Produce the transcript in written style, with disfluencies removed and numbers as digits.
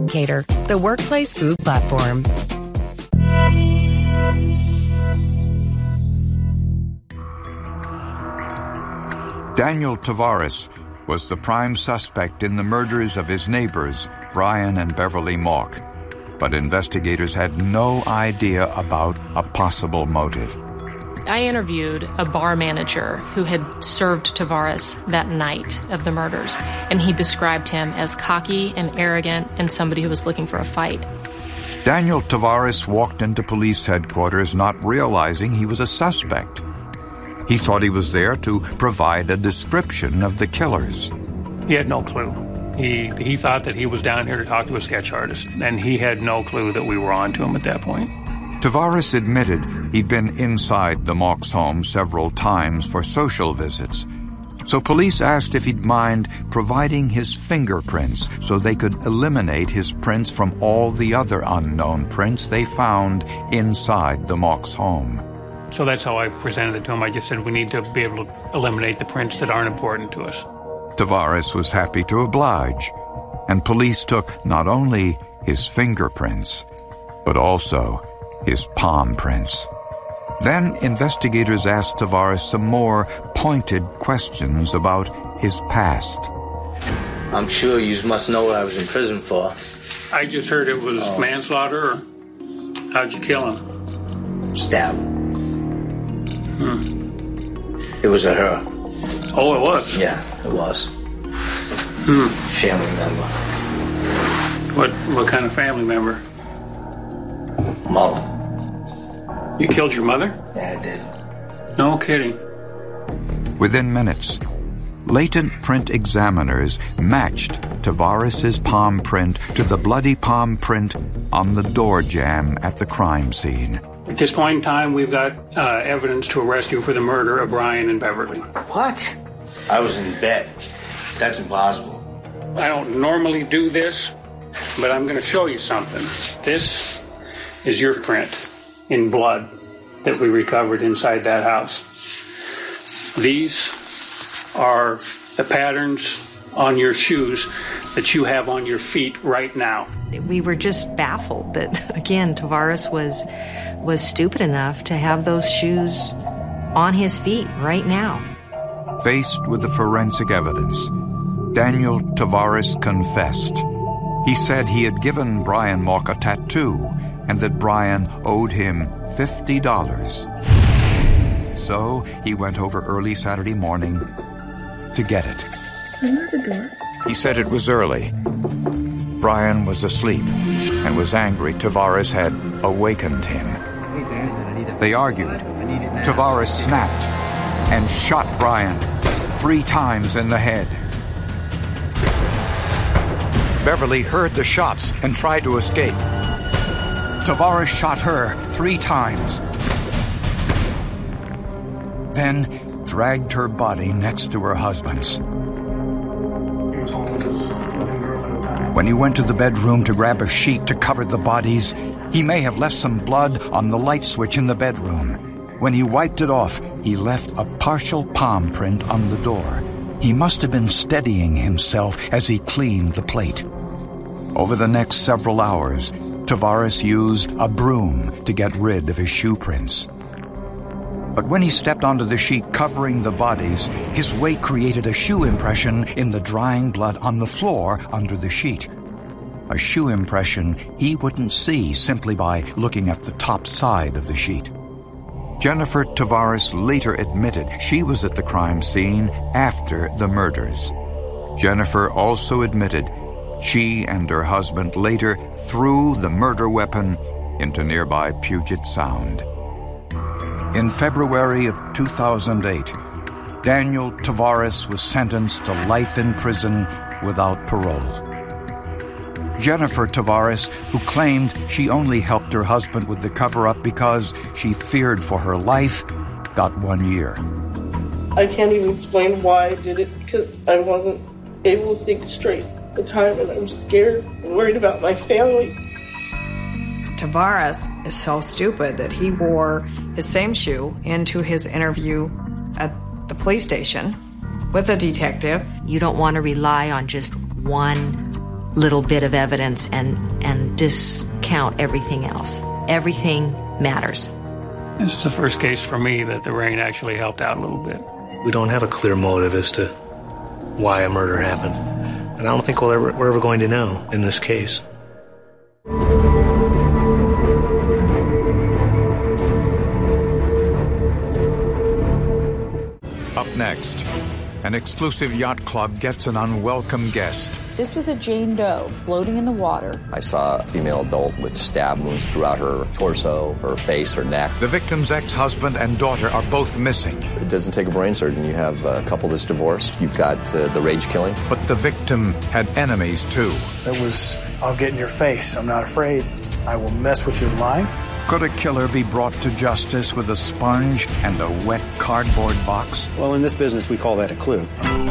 Cater, the workplace food platform. Daniel Tavares was the prime suspect in the murders of his neighbors, Brian and Beverly Mauck. But investigators had no idea about a possible motive. I interviewed a bar manager who had served Tavares that night of the murders, and he described him as cocky and arrogant and somebody who was looking for a fight. Daniel Tavares walked into police headquarters not realizing he was a suspect. He thought he was there to provide a description of the killers. He had no clue. He thought that he was down here to talk to a sketch artist, and he had no clue that we were on to him at that point. Tavares admitted he'd been inside the Mauck's home several times for social visits. So police asked if he'd mind providing his fingerprints so they could eliminate his prints from all the other unknown prints they found inside the Mauck's home. So that's how I presented it to him. I just said we need to be able to eliminate the prints that aren't important to us. Tavares was happy to oblige, and police took not only his fingerprints, but also his palm prints. Then investigators asked Tavares some more pointed questions about his past. I'm sure you must know what I was in prison for. I just heard it was manslaughter. Or how'd you kill him? Stab. It was a her. Oh, it was? Yeah, it was. Family member. What kind of family member? Mother. You killed your mother? Yeah, I did. No kidding. Within minutes, latent print examiners matched Tavares' palm print to the bloody palm print on the door jamb at the crime scene. At this point in time, we've got evidence to arrest you for the murder of Brian and Beverly. What? I was in bed. That's impossible. I don't normally do this, but I'm going to show you something. This is your print in blood that we recovered inside that house. These are the patterns on your shoes that you have on your feet right now. We were just baffled that, again, Tavares was stupid enough to have those shoes on his feet right now. Faced with the forensic evidence, Daniel Tavares confessed. He said he had given Brian Mauck a tattoo and that Brian owed him $50. So he went over early Saturday morning to get it. He said it was early. Brian was asleep and was angry Tavares had awakened him. They argued. Tavares snapped and shot Brian 3 times in the head. Beverly heard the shots and tried to escape. Tavares shot her 3 times. Then dragged her body next to her husband's. When he went to the bedroom to grab a sheet to cover the bodies, he may have left some blood on the light switch in the bedroom. When he wiped it off, he left a partial palm print on the door. He must have been steadying himself as he cleaned the plate. Over the next several hours, Tavares used a broom to get rid of his shoe prints. But when he stepped onto the sheet covering the bodies, his weight created a shoe impression in the drying blood on the floor under the sheet. A shoe impression he wouldn't see simply by looking at the top side of the sheet. Jennifer Tavares later admitted she was at the crime scene after the murders. Jennifer also admitted she and her husband later threw the murder weapon into nearby Puget Sound. In February of 2008, Daniel Tavares was sentenced to life in prison without parole. Jennifer Tavares, who claimed she only helped her husband with the cover-up because she feared for her life, got 1 year. I can't even explain why I did it because I wasn't able to think straight at the time, and I'm scared and worried about my family. Tavares is so stupid that he wore his same shoe into his interview at the police station with a detective. You don't want to rely on just one little bit of evidence and discount everything else. Everything matters. This is the first case for me that the rain actually helped out a little bit. We don't have a clear motive as to why a murder happened. And I don't think we're ever going to know in this case. Up next, an exclusive yacht club gets an unwelcome guest. This was a Jane Doe floating in the water. I saw a female adult with stab wounds throughout her torso, her face, her neck. The victim's ex-husband and daughter are both missing. It doesn't take a brain surgeon. You have a couple that's divorced. You've got the rage killing. But the victim had enemies, too. It was, I'll get in your face. I'm not afraid. I will mess with your life. Could a killer be brought to justice with a sponge and a wet cardboard box? Well, in this business, we call that a clue.